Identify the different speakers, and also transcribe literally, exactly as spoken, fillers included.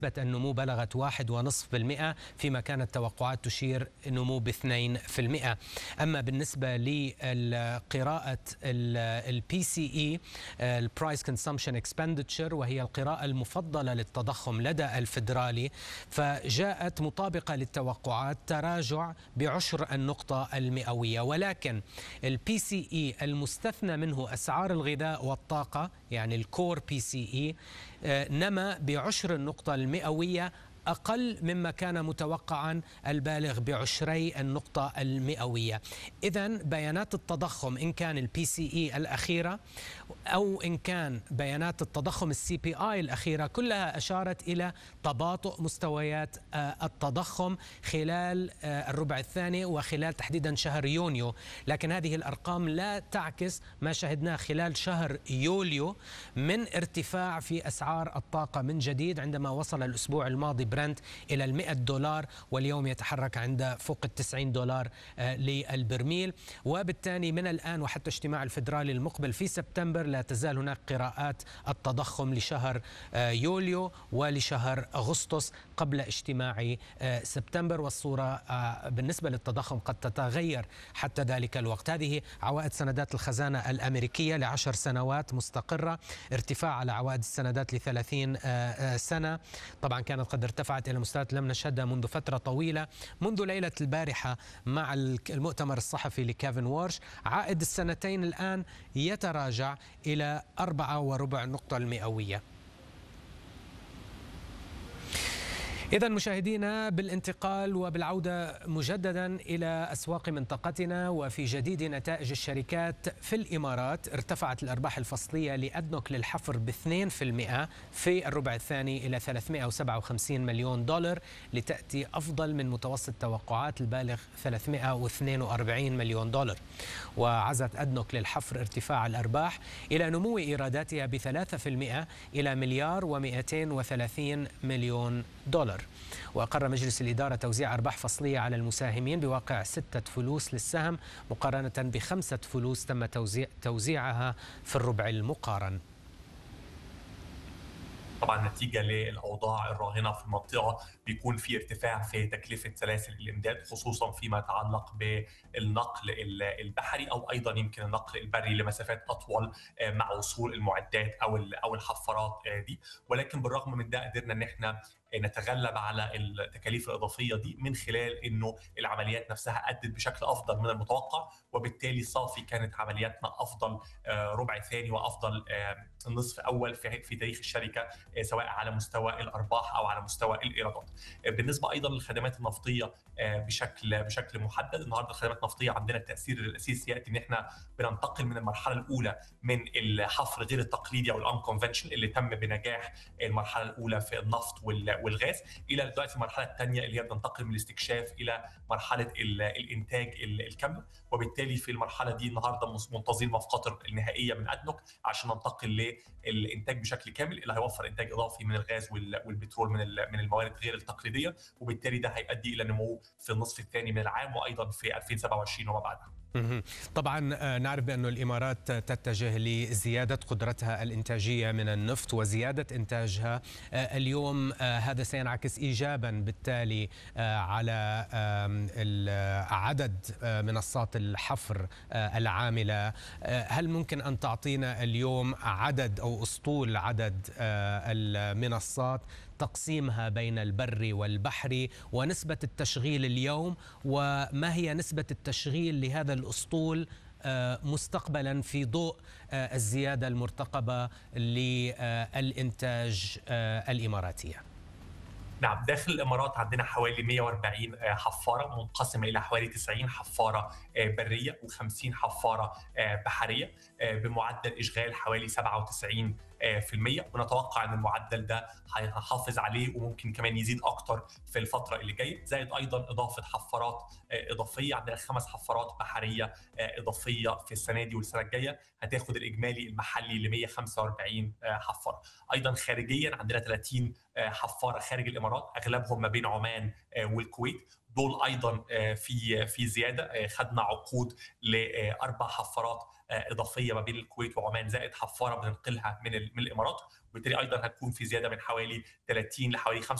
Speaker 1: نسبة النمو بلغت واحد ونصف بالمئة فيما كانت توقعات تشير نمو باثنين في المئة. أما بالنسبة لقراءة البي سي إي البرايس كونسومشن اكسبندتشر، وهي القراءة المفضلة للتضخم لدى الفدرالي، فجاءت مطابقة للتوقعات، تراجع بعشر النقطة المئوية. ولكن البي سي إي المستثنى منه أسعار الغذاء والطاقة، يعني الكور بي سي إي، نما بعشر النقطة المئوية، أقل مما كان متوقعا البالغ بعشري النقطة المئوية. إذن بيانات التضخم إن كان البي سي إي الأخيرة أو إن كان بيانات التضخم السي بي آي الأخيرة، كلها أشارت إلى تباطؤ مستويات التضخم خلال الربع الثاني وخلال تحديدا شهر يونيو. لكن هذه الأرقام لا تعكس ما شهدناه خلال شهر يوليو من ارتفاع في أسعار الطاقة من جديد، عندما وصل الأسبوع الماضي برنت إلى المئة دولار، واليوم يتحرك عند فوق التسعين دولار للبرميل. وبالتالي من الآن وحتى اجتماع الفدرالي المقبل في سبتمبر لا تزال هناك قراءات التضخم لشهر يوليو ولشهر أغسطس قبل اجتماع سبتمبر، والصورة بالنسبة للتضخم قد تتغير حتى ذلك الوقت. هذه عوائد سندات الخزانة الأمريكية لعشر سنوات مستقرة، ارتفاع على عوائد السندات لثلاثين سنة. طبعا كانت قد ارتفعت إلى مستويات لم نشهدها منذ فترة طويلة. منذ ليلة البارحة مع المؤتمر الصحفي لكيفن وارش، عائد السنتين الآن يتراجع إلى أربعة وربع نقطة المئوية. إذا مشاهدينا، بالانتقال وبالعودة مجددا إلى أسواق منطقتنا، وفي جديد نتائج الشركات في الإمارات، ارتفعت الأرباح الفصلية لأدنوك للحفر باثنين في المئة في الربع الثاني إلى ثلاثمئة وسبعة وخمسين مليون دولار، لتأتي أفضل من متوسط توقعات البالغ ثلاثمئة واثنين وأربعين مليون دولار. وعزت أدنوك للحفر ارتفاع الأرباح إلى نمو إيراداتها بثلاثة في المئة إلى مليار ومئتين وثلاثين مليون دولار. وأقر مجلس الإدارة توزيع أرباح فصلية على المساهمين بواقع ستة فلوس للسهم، مقارنة بخمسة فلوس تم توزيع توزيعها في الربع المقارن.
Speaker 2: طبعا نتيجة للأوضاع الراهنة في المنطقة بيكون في ارتفاع في تكلفة سلاسل الإمداد، خصوصا فيما يتعلق بالنقل البحري أو أيضا يمكن النقل البري لمسافات أطول مع وصول المعدات أو أو الحفارات دي. ولكن بالرغم من ده قدرنا إن احنا نتغلب على التكاليف الإضافية دي من خلال إنه العمليات نفسها أدت بشكل أفضل من المتوقع، وبالتالي صافي كانت عملياتنا أفضل ربع ثاني وأفضل نصف أول في في تاريخ الشركة، سواء على مستوى الأرباح أو على مستوى الإيرادات. بالنسبة أيضا للخدمات النفطية بشكل بشكل محدد، النهارده الخدمات النفطية عندنا التأثير الأساسي يأتي إن إحنا بننتقل من المرحلة الأولى من الحفر غير التقليدي أو الأن كونفنشن اللي تم بنجاح المرحلة الأولى في النفط والغاز، إلى دلوقتي المرحلة الثانية اللي هي بتنتقل من الاستكشاف إلى مرحلة الإنتاج الكامل. وبالتالي في المرحلة دي النهارده منتظرين المفاطر النهائية من أدنوك عشان ننتقل للإنتاج بشكل كامل، اللي هيوفر إنتاج إضافي من الغاز والبترول من من الموارد غير التقليدية، وبالتالي ده هيؤدي إلى نمو في النصف الثاني من العام وأيضا في ألفين وسبعة وعشرين وما بعدها.
Speaker 1: طبعا نعرف بأن الإمارات تتجه لزيادة قدرتها الإنتاجية من النفط وزيادة إنتاجها. اليوم هذا سينعكس إيجابا بالتالي على عدد منصات الحفر العاملة. هل ممكن أن تعطينا اليوم عدد أو أسطول عدد المنصات، تقسيمها بين البري والبحري، ونسبة التشغيل اليوم، وما هي نسبة التشغيل لهذا الأسطول مستقبلا في ضوء الزيادة المرتقبة للإنتاج الإماراتية؟
Speaker 2: نعم، داخل الإمارات عندنا حوالي مئة وأربعين حفارة منقسمة إلى حوالي تسعين حفارة برية وخمسين حفارة بحرية بمعدل إشغال حوالي سبعة وتسعين في المئة، ونتوقع أن المعدل ده هيحافظ عليه وممكن كمان يزيد أكتر في الفترة اللي جاية. زائد أيضا إضافة حفارات إضافية، عندنا خمس حفارات بحرية إضافية في السنة دي والسنة الجاية هتاخد الإجمالي المحلي ل مئة وخمسة وأربعين حفارة. أيضا خارجيا عندنا ثلاثين حفارة خارج الإمارات، أغلبهم ما بين عمان والكويت، دول ايضا في في زياده. خدنا عقود لاربع حفارات اضافيه ما بين الكويت وعمان زائد حفاره بننقلها من من الامارات، وبالتالي ايضا هتكون في زياده من حوالي ثلاثين لحوالي